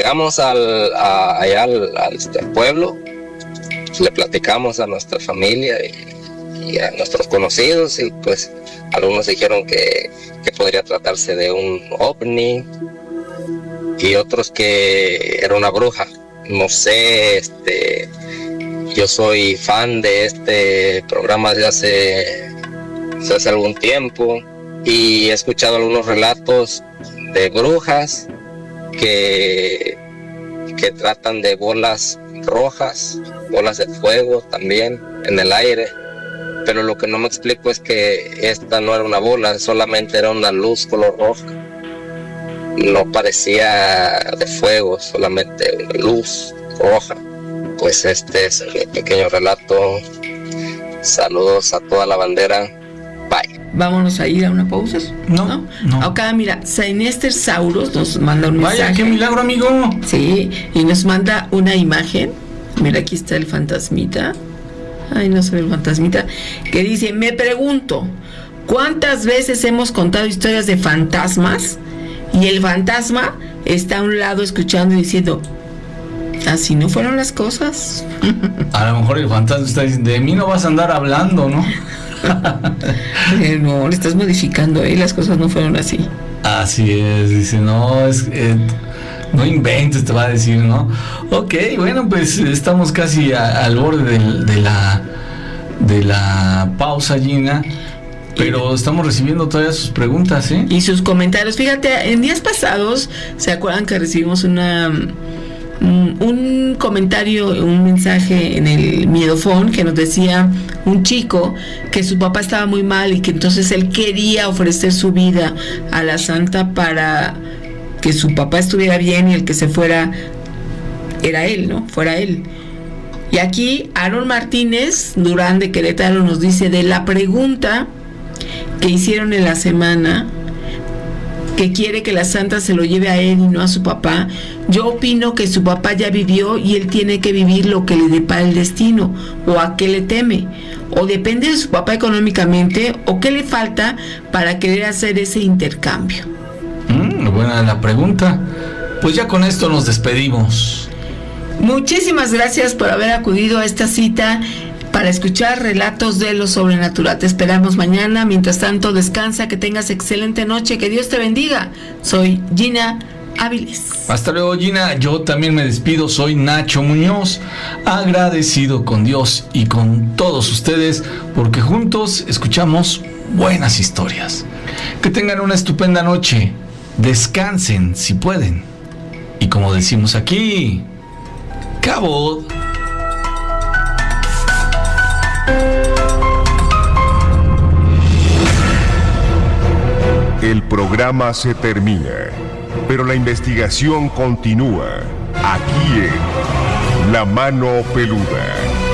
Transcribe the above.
llegamos allá al pueblo, le platicamos a nuestra familia y a nuestros conocidos, y pues algunos dijeron que podría tratarse de un ovni y otros que era una bruja. No sé, yo soy fan de este programa desde hace algún tiempo y he escuchado algunos relatos de brujas que tratan de bolas rojas, bolas de fuego también en el aire, pero lo que no me explico es que esta no era una bola, solamente era una luz color roja, no parecía de fuego, solamente una luz roja. Pues este es mi pequeño relato. Saludos a toda la bandera. Bye. Vámonos a ir a una pausa. No. Acá, mira, Sainester Sauros nos manda un mensaje. Vaya, qué milagro, amigo. Sí, y nos manda una imagen. Mira, aquí está el fantasmita. Ay, no se ve el fantasmita. Que dice, me pregunto, ¿cuántas veces hemos contado historias de fantasmas? Y el fantasma está a un lado escuchando y diciendo, así no fueron las cosas. A lo mejor el fantasma está diciendo, de mí no vas a andar hablando, ¿no? No, le estás modificando, las cosas no fueron así. Así es, dice, no, no inventes, te va a decir, ¿no? Ok, bueno, pues estamos casi al borde de la pausa, Gina, pero estamos recibiendo todavía sus preguntas, ¿eh? Y sus comentarios. Fíjate, en días pasados, ¿se acuerdan que recibimos un comentario, un mensaje en el Miedofón que nos decía un chico que su papá estaba muy mal y que entonces él quería ofrecer su vida a la santa para que su papá estuviera bien y el que se fuera era él, ¿no? Fuera él. Y aquí Aaron Martínez Durán de Querétaro nos dice de la pregunta que hicieron en la semana, que quiere que la santa se lo lleve a él y no a su papá. Yo opino que su papá ya vivió y él tiene que vivir lo que le depara el destino, o a qué le teme, o depende de su papá económicamente, o qué le falta para querer hacer ese intercambio. Buena la pregunta. Pues ya con esto nos despedimos. Muchísimas gracias por haber acudido a esta cita para escuchar relatos de lo sobrenatural. Te esperamos mañana. Mientras tanto, descansa, que tengas excelente noche, que Dios te bendiga. Soy Gina Áviles. Hasta luego, Gina. Yo también me despido. Soy Nacho Muñoz, agradecido con Dios y con todos ustedes porque juntos escuchamos buenas historias. Que tengan una estupenda noche. Descansen si pueden. Y como decimos aquí, ¡Cabo! El programa se termina, pero la investigación continúa aquí en La Mano Peluda.